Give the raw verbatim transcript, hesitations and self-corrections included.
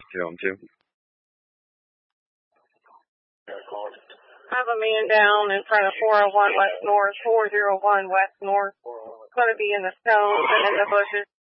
two oh two. I have a man down in front of four oh one West North, four oh one West North. Going to be in the stones and in the bushes.